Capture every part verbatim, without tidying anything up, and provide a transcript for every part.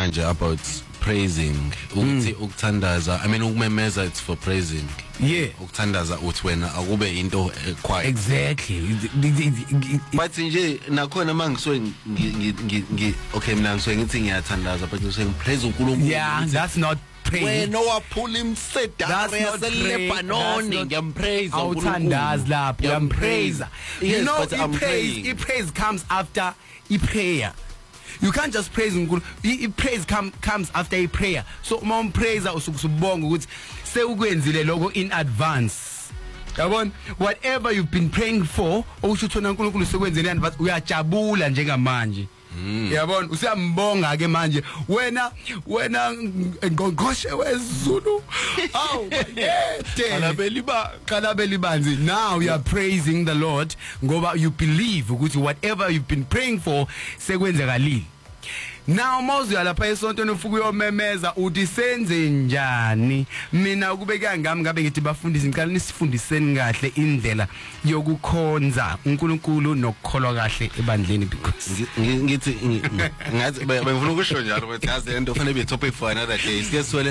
manje about praising ukuthi ukuthandaza I mean ukumemeza it's for praising yeah ukuthandaza uthi wena akube into quiet exactly but nje nakhona mangiswe ngi okay mina ngiswe ngithi ngiyathandaza but ngiswe ngipraise uNkulunkulu yeah that's not praise wena waphula imsedara yaseLebanon ngiyampraise uNkulunkulu lapho ngiyampraise you know praise praise comes after a prayer. You can't just praise uNkulunkulu. I praise come, comes after a prayer. So uma umpraise usukusubonga ukuthi sewukwenzile lokho in advance. Yabona whatever you've been praying for okusho uthona uNkulunkulu sekwenzele in advance uyajabula njengamanje. Yabona usiyambonga ke manje wena wena ngqongqoshe wezulu aw kalabeli ba kalabeli banzi now you are praising the Lord ngoba you believe ukuthi whatever you've been praying for sekwenzekalile. Now mawuya lapha esontweni ufuku uyomemeza uthi senze njani mina ukubeka ngami ngabe ngithi bafundisi ngicela nisifundiseni kahle indlela yokukhonza uNkulunkulu nokukholwa kahle ebandleni because ngithi ngathi bengifuna ukusho njalo ukuthi yazi lento fanele be topic for another day siyeswele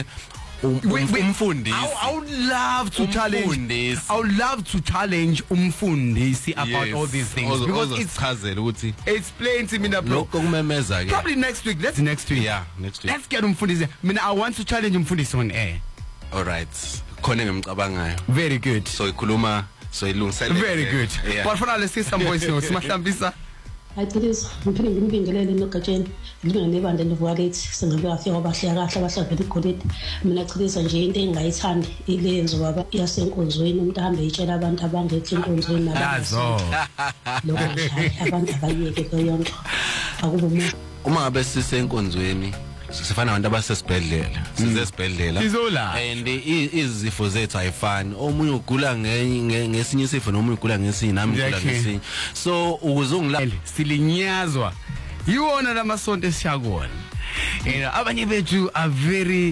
umfundisi I would love to challenge I would love to challenge umfundisi about all these things because it's chazela ukuthi explain to me na bro lokumemeza ke probably next week let's next week yeah next week let's get umfundisi mina I want to challenge umfundisi on air all right khona ngimcabangayo very good so ikhuluma so ilungisele very good but for now let's see some voice notes mahlambisa ayithilisa ngiphinde ngimbingelele nogatsheni ngibinga nebandla leVualethi sengabe afika kwabahle kahle abahlavela igolide mina chilisa nje into engayithandi ilenzo baba yasenkonzweni umuntu ahambe etshela abantu abangethi inkonzweni nabazo lokho abantu abayeke kuyonto akube uma ngabe sisenkonzweni sifana nabantu abasesibhedlela sizesibhedlela and izifo zethu ayifani omunye ugula ngesinye isifo nomunye ugula ngesinye nami ngula ngesinye so ukuze ungilapha silinyazwa yiwona lamasonto esishakona you know abanye bethu are very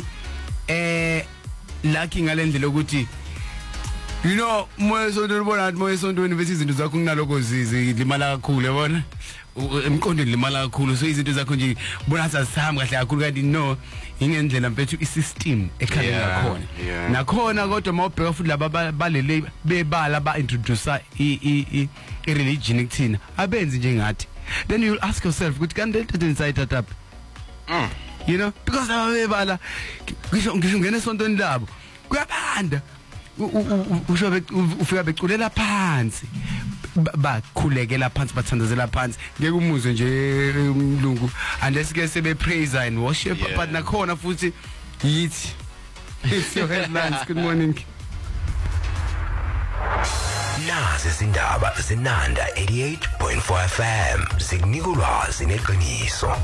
eh lucky ngalendlela ukuthi you know moya sonto libona athi moya sonto bese izinto zakho kunaloko zilimala kakhulu yabona emqondweni limala kakhulu so izinto zakho nje bona sasihamba kahle kakhulu kanti no ingendlela mfethu isystem ekhaya ngakhona nakhona kodwa mawubheka futhi laba balele bebala ba introduce i i religion ekuthina abenzi nje ngathi then you ask yourself ukuthi kanti into inside that up you know because laba bebala ngisho ngisho ngene esontweni labo kuyabanda usho ufika beculela phansi bakhulekela phansi bathandazela phansi ngeke umuzwe nje umlungu unless ke sebe praise and worship but nakhona futhi yithi it's your headlines good morning nazi izindaba zenanda eighty-eight point four F M zikunikulazi neqiniso.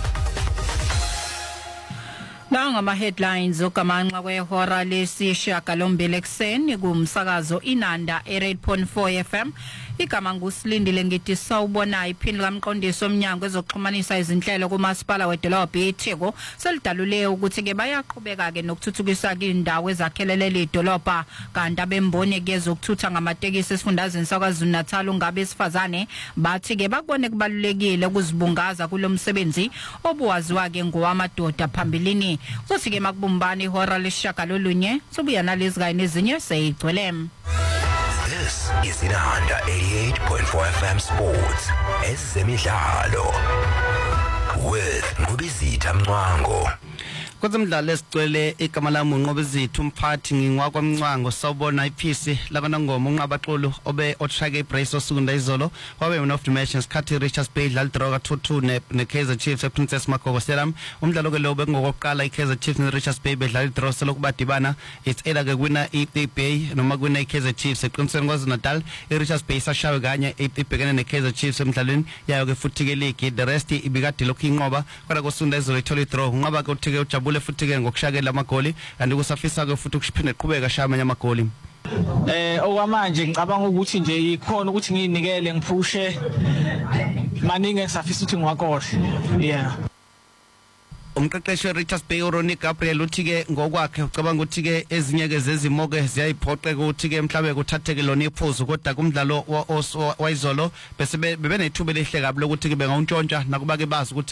Nangama headlines okamanxa kwehora lesishiyagalombili ekseni kumsakazo inanda eighty-eight point four F M igama ngusilindile ngithi sawubona iphini lamqondiso omnyango ezokuxhumanisa izinhlelo kumasipala wedolobha eTheku selidalule ukuthi ke bayaqhubeka ke nokuthuthukisa indawo ezakhelelele idolobha kanti abemboni kezokuthutha ngamatekisi esifundazweni saKwaZulu Natal ungabe esifazane bathi ke bakubone kubalulekile ukuzibungaza kulomsebenzi obuwaziwa ke ngowamadoda phambilini kuthi ke makubumbani ihora lesishagalolunye sobuya nalezi kanye nezinye seyigcwele. This is Inanda eighty-eight point four F M Sports ezemidlalo with Ngubizitha Mncwango. Kwezemidlalo esicwele igama lami uNqobizitha umphathi ngingwakwamncwango sawubona iphisi labana ngoma unqabaxolo obe otrake ibrace osukunda izolo wabe one of the matches Kati Richards Bay dlala draw two two ne ne Kaizer Chiefs ePrincess Makoko Stadium umdlalo ke lo bengokuqala iKaizer Chiefs ne Richards Bay bedlala draw selokubadibana it's either ke wina iBay noma kwina iKaizer Chiefs eqinisweni kwaZulu Natal iRichards Bay sashawe kanye ibhekene neKaizer Chiefs emdlalweni yayo ke futhi ke league the rest ibikade lokhu inqoba kodwa kusunda izolo ithola draw unqaba ke uthike ujabule futhi ke ngokushakela amagoli kanti kusafisa ke futhi ukuphinde iqhubeka shamanya amagoli. Eh okwamanje ngicabanga ukuthi nje ikhona ukuthi ngiyinikele ngiphushe maningi ngisafisa ukuthi ngiwakhohle yeah. Umqeqeshi weRichards Bay uRonnie Gabriel uthi ke ngokwakhe ucabanga ukuthi ke ezinye ke zezimoke ziyayiphoqeka ukuthi ke mhlabe kuthatheke lona iphuzu kodwa kumdlalo wayizolo bese bebe nethuba lehle kabi lokuthi ke bengawuntshontsha nakuba ke bazi ukuthi